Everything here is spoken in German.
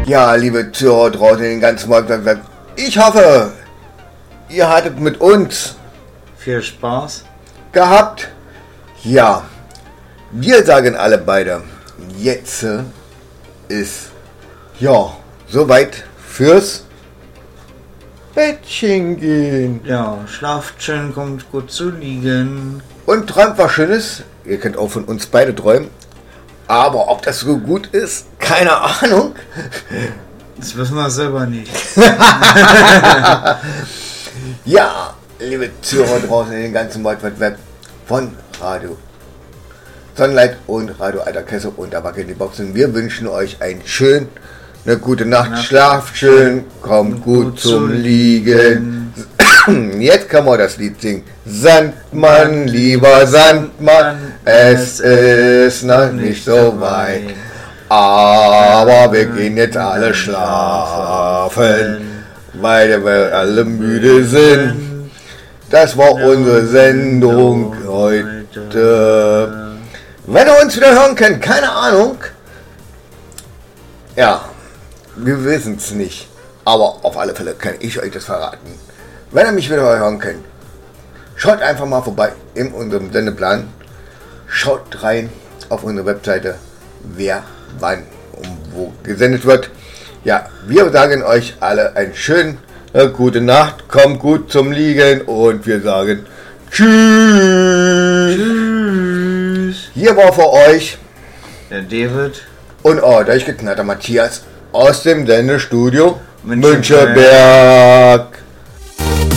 Ja, liebe Zuhörer draußen in den ganzen Markt, ich hoffe, ihr hattet mit uns viel Spaß gehabt. Ja, wir sagen alle beide, jetzt ist ja soweit fürs Bettchen gehen. Ja, schlaft schön, kommt gut zu liegen. Und träumt was Schönes. Ihr könnt auch von uns beide träumen. Aber ob das so gut ist, keine Ahnung. Das wissen wir selber nicht. Ja, liebe Zuhörer draußen in den ganzen World Web von Radio Sunlight und Radio Alter Kessel und da wackeln die Boxen. Wir wünschen euch eine gute Nacht. Schlaft schön, kommt gut zum Liegen. Jetzt kann man das Lied singen. Sandmann, lieber Sandmann, es ist noch nicht so weit. Aber wir gehen jetzt alle schlafen, weil wir alle müde sind. Das war unsere Sendung heute. Wenn ihr uns wieder hören könnt, keine Ahnung. Ja, wir wissen es nicht. Aber auf alle Fälle kann ich euch das verraten. Wenn ihr mich wieder hören könnt, schaut einfach mal vorbei in unserem Sendeplan. Schaut rein auf unsere Webseite, wer, wann und wo gesendet wird. Ja, wir sagen euch alle eine schöne gute Nacht, kommt gut zum Liegen und wir sagen Tschüss. Tschüss. Hier war für euch Der David und euch geknallter Matthias aus dem Sendestudio Müncheberg. Müncheberg.